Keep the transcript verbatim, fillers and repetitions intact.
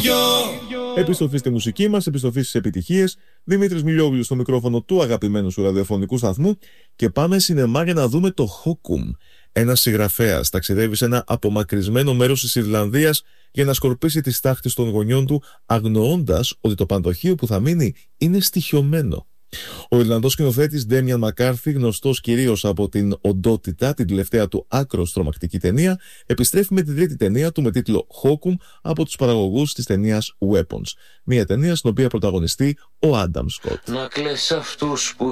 Επιστροφή στη μουσική μας, επιστροφή στις επιτυχίες. Δημήτρης Μιλιόγλου στο μικρόφωνο του αγαπημένου σου ραδιοφωνικού σταθμού και πάμε σινεμά για να δούμε το Χόκουμ. Ένας συγγραφέας ταξιδεύει σε ένα απομακρυσμένο μέρος της Ιρλανδίας για να σκορπίσει τις τάχτες των γονιών του, αγνοώντας ότι το πανδοχείο που θα μείνει είναι στοιχειωμένο. Ο Ιρλανδός σκηνοθέτης Ντέμιαν Μακάρθι, γνωστός κυρίως από την Οντότητα, την τελευταία του άκρως τρομακτική ταινία, επιστρέφει με την τρίτη ταινία του με τίτλο Χόκουμ από τους παραγωγούς της ταινίας Weapons. Μια ταινία στην οποία πρωταγωνιστεί ο Άνταμ Σκοτ. Να κλαις αυτούς που